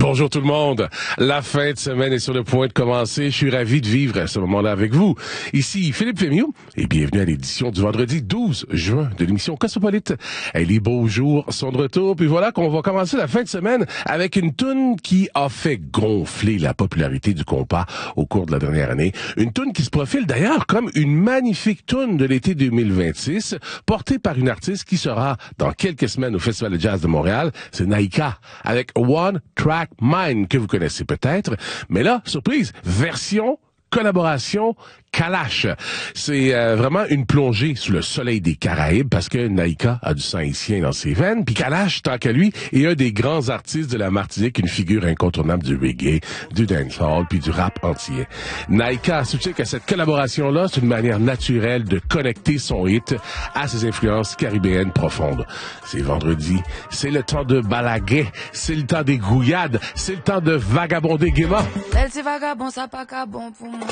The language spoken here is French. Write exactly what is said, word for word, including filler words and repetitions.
Bonjour tout le monde. La fin de semaine est sur le point de commencer. Je suis ravi de vivre ce moment-là avec vous. Ici Philippe Fémieux et bienvenue à l'édition du vendredi douze juin de l'émission Cosmopolite. Et les beaux jours sont de retour. Puis voilà qu'on va commencer la fin de semaine avec une toune qui a fait gonfler la popularité du compas au cours de la dernière année. Une toune qui se profile d'ailleurs comme une magnifique toune de l'été deux mille vingt-six, portée par une artiste qui sera dans quelques semaines au Festival de Jazz de Montréal. C'est Naïka avec One Track Mind, que vous connaissez peut-être. Mais là, surprise, version, collaboration, Kalash. C'est euh, vraiment une plongée sous le soleil des Caraïbes parce que Naïka a du sang haïtien dans ses veines. Puis Kalash, tant qu'à lui, est un des grands artistes de la Martinique, une figure incontournable du reggae, du dancehall, puis du rap entier. Naïka soutient que cette collaboration-là, c'est une manière naturelle de connecter son hit à ses influences caribéennes profondes. C'est vendredi, c'est le temps de balaguer, c'est le temps des gouillades, c'est le temps de vagabonder gaiement. Elle c'est vagabond, ça pas qu'à bon pour moi.